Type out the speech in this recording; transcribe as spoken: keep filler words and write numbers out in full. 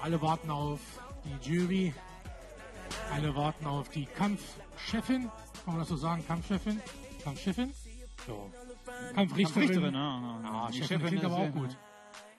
alle warten auf die Jury. Alle warten auf die Kampfchefin. Kann man das so sagen? Kampfchefin? Kampfchefin? So. Kampfrichterin. Kampfrichterin, ja, ja, ja. Ah, Die Chefin Chefin klingt ist aber auch ja- gut.